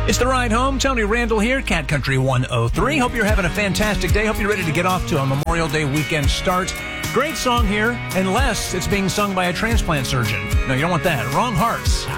It's the ride home. Tony Randall here, Cat Country 103. Hope you're having a fantastic day. Hope you're ready to get off to a Memorial Day weekend start. Great song here, unless it's being sung by a transplant surgeon. No, you don't want that. Wrong Hearts.